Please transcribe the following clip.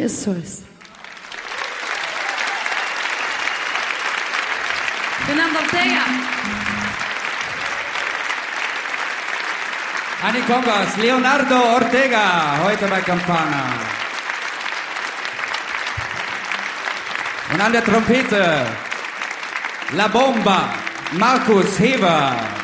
eso es. Fernando Ortega. An den Kongas, Leonardo Ortega, heute bei Campana. Und an der Trompete, La Bomba, Markus Heber.